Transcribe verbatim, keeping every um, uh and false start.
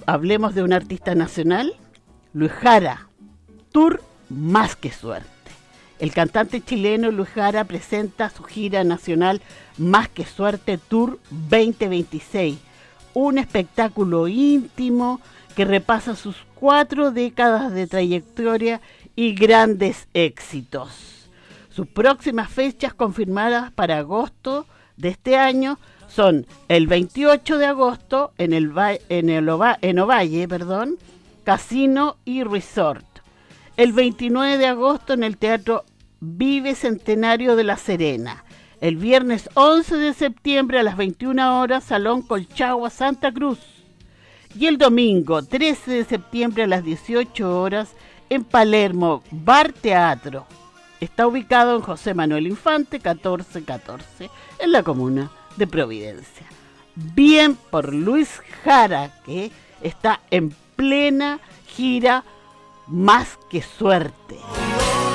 hablemos de un artista nacional, Luis Jara, Tour Más que Suerte. El cantante chileno Luis Jara presenta su gira nacional Más que Suerte Tour veinte veintiséis, un espectáculo íntimo que repasa sus cuatro décadas de trayectoria y grandes éxitos. Sus próximas fechas confirmadas para agosto de este año son el veintiocho de agosto en el en el Ova, en Ovalle, perdón, Casino y Resort. El veintinueve de agosto en el Teatro Vive Centenario de La Serena. El viernes once de septiembre a las veintiuna horas, Salón Colchagua, Santa Cruz. Y el domingo trece de septiembre a las dieciocho horas en Palermo, Bar Teatro. Está ubicado en José Manuel Infante, catorce catorce, en la comuna de Providencia. Bien por Luis Jara, que está en plena gira Más que Suerte.